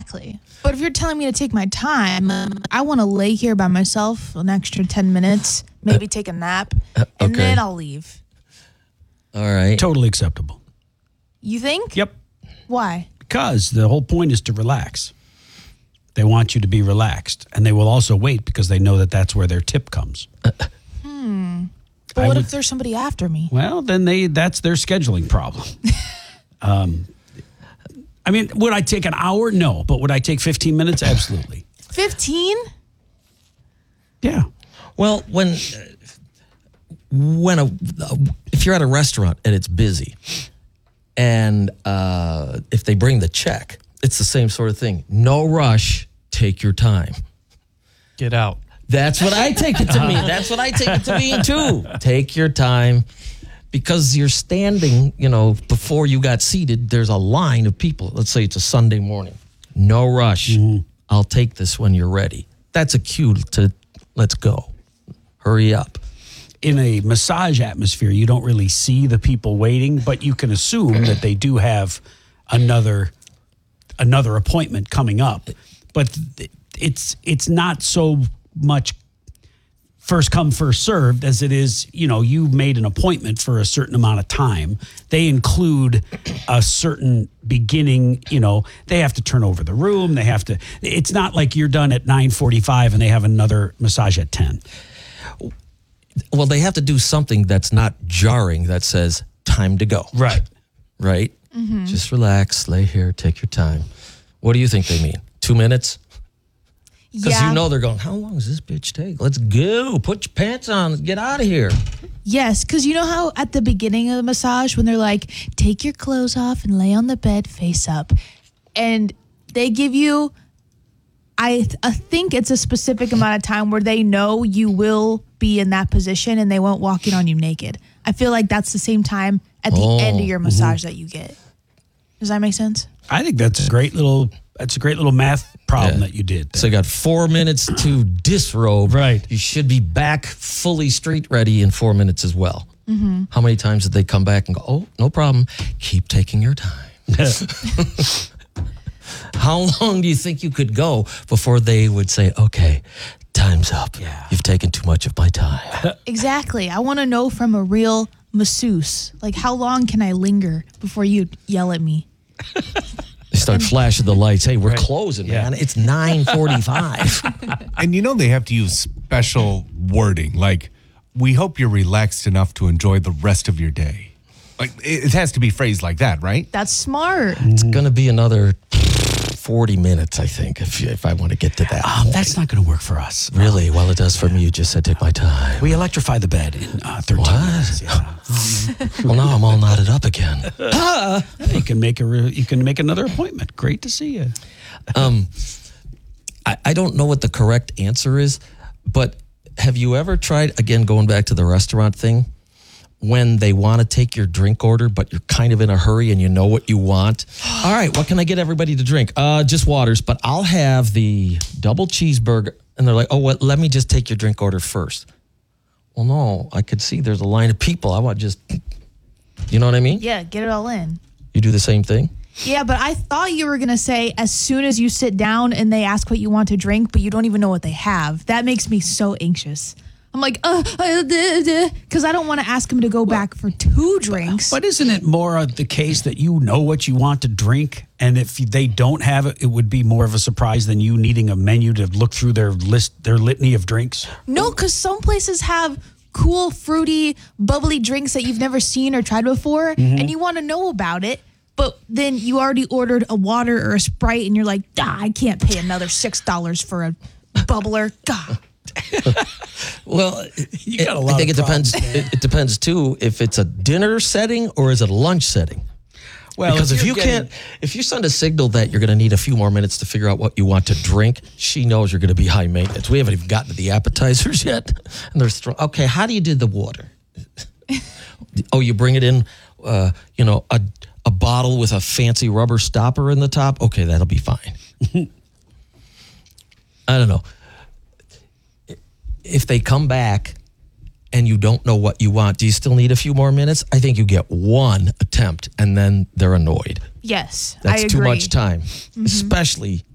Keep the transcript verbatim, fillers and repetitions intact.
Exactly. But if you're telling me to take my time, um, I want to lay here by myself an extra ten minutes, maybe uh, take a nap, uh, okay. and then I'll leave. All right. Totally acceptable. You think? Yep. Why? Because the whole point is to relax. They want you to be relaxed. And they will also wait because they know that that's where their tip comes. Uh, hmm. But what would, if there's somebody after me? Well, then they that's their scheduling problem. um, I mean, would I take an hour? No. But would I take fifteen minutes? Absolutely. fifteen? Yeah. Well, when when a if you're at a restaurant and it's busy, and uh, if they bring the check, it's the same sort of thing. No rush. Take your time. Get out. That's what I take it to mean. That's what I take it to mean, too. Take your time. Because you're standing, you know, before you got seated, there's a line of people. Let's say it's a Sunday morning. No rush. Mm-hmm. I'll take this when you're ready. That's a cue to let's go. Hurry up. In a massage atmosphere, you don't really see the people waiting, but you can assume that they do have another another appointment coming up. But it's it's not so much first come, first served as it is, you know, you made an appointment for a certain amount of time. They include a certain beginning, you know, they have to turn over the room. They have to, it's not like you're done at nine forty-five and they have another massage at ten. Well, they have to do something that's not jarring that says time to go. Right. Right? Mm-hmm. Just relax, lay here, take your time. What do you think they mean? Two minutes? Because yeah. you know they're going, how long does this bitch take? Let's go. Put your pants on. Get out of here. Yes, because you know how at the beginning of the massage when they're like, take your clothes off and lay on the bed face up. And they give you, I, th- I think it's a specific amount of time where they know you will be in that position and they won't walk in on you naked. I feel like that's the same time at the oh, end of your massage mm-hmm. that you get. Does that make sense? I think that's a great little, that's a great little math problem yeah. that you did. There. So you got four minutes to disrobe. Right. You should be back fully street ready in four minutes as well. Mm-hmm. How many times did they come back and go, oh, no problem. Keep taking your time. How long do you think you could go before they would say, okay, time's up. Yeah. You've taken too much of my time. Exactly. I want to know from a real masseuse, like how long can I linger before you yell at me? They start flashing the lights. Hey, we're right. closing, yeah. man. It's nine forty-five. And you know they have to use special wording, like, we hope you're relaxed enough to enjoy the rest of your day. Like, it has to be phrased like that, right? That's smart. It's going to be another forty minutes, I think, if if I want to get to that. Um, that's not going to work for us. Really? Well, it does for me. You just said take my time. We electrify the bed in uh, thirteen what? minutes. Yeah. Well, now I'm all knotted up again. You can make a re- you can make another appointment. Great to see you. um, I, I don't know what the correct answer is, but have you ever tried, again, going back to the restaurant thing, when they want to take your drink order, but you're kind of in a hurry and you know what you want? All right, what can I get everybody to drink? Uh, just waters, but I'll have the double cheeseburger. And they're like, oh, what? Let me just take your drink order first. Well, no, I could see there's a line of people. I want just, you know what I mean? Yeah, get it all in. You do the same thing? Yeah, but I thought you were going to say as soon as you sit down and they ask what you want to drink, but you don't even know what they have. That makes me so anxious. I'm like, uh, because I don't want to ask him to go back for two drinks. But isn't it more the case that you know what you want to drink, and if they don't have it, it would be more of a surprise than you needing a menu to look through their list, their litany of drinks? No, because some places have cool, fruity, bubbly drinks that you've never seen or tried before, mm-hmm. and you want to know about it. But then you already ordered a water or a Sprite, and you're like, ah, I can't pay another six dollars for a bubbler. God. Well, you got a I lot think of it depends. It, it depends too if it's a dinner setting or is it a lunch setting. Well, because if, if you getting... can't, if you send a signal that you're going to need a few more minutes to figure out what you want to drink, she knows you're going to be high maintenance. We haven't even gotten to the appetizers yet, and they're strong. Okay, how do you do the water? Oh, you bring it in, uh, you know, a a bottle with a fancy rubber stopper in the top. Okay, that'll be fine. I don't know. If they come back and you don't know what you want, do you still need a few more minutes? I think you get one attempt and then they're annoyed. Yes, That's I agree. too much time, mm-hmm. especially